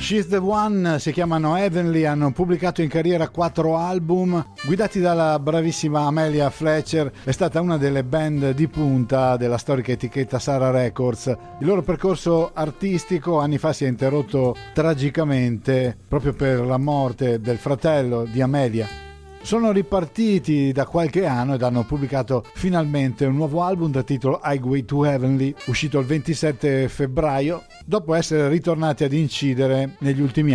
She's the One si chiamano Heavenly, hanno pubblicato in carriera 4 album guidati dalla bravissima Amelia Fletcher. È stata una delle band di punta della storica etichetta Sarah Records. Il loro percorso artistico anni fa si è interrotto tragicamente proprio per la morte del fratello di Amelia. Sono ripartiti da qualche anno ed hanno pubblicato finalmente un nuovo album dal titolo Highway to Heavenly, uscito il 27 febbraio, dopo essere ritornati ad incidere negli ultimi